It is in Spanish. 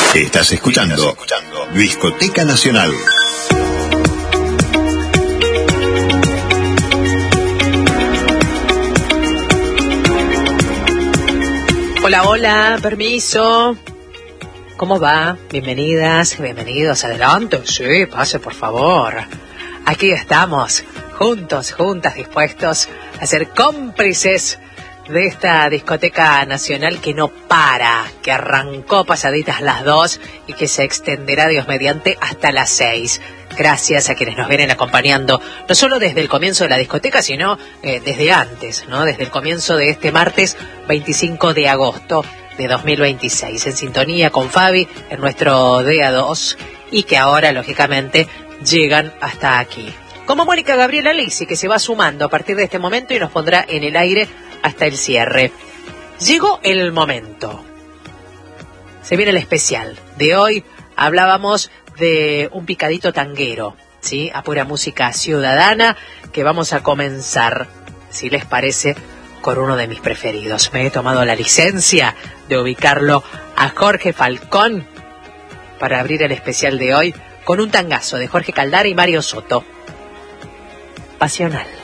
Estás escuchando Discoteca Nacional. Hola, hola, permiso. ¿Cómo va? Bienvenidas, bienvenidos, adelante. Sí, pase por favor. Aquí estamos, juntos, juntas, dispuestos a ser cómplices de esta discoteca nacional que no para, que arrancó pasaditas las 2 y que se extenderá, Dios mediante, hasta las 6. Gracias a quienes nos vienen acompañando, no solo desde el comienzo de la discoteca, sino desde antes, ¿no? Desde el comienzo de este martes 25 de agosto de 2026, en sintonía con Fabi en nuestro día 2 y que ahora, lógicamente, llegan hasta aquí. Como Mónica Gabriela Lisi, que se va sumando a partir de este momento y nos pondrá en el aire hasta el cierre. Llegó el momento. Se viene el especial. De hoy hablábamos de un picadito tanguero, ¿sí? A pura música ciudadana, que vamos a comenzar, si les parece, con uno de mis preferidos. Me he tomado la licencia de ubicarlo a Jorge Falcón para abrir el especial de hoy con un tangazo de Jorge Caldara y Mario Soto. Pasional.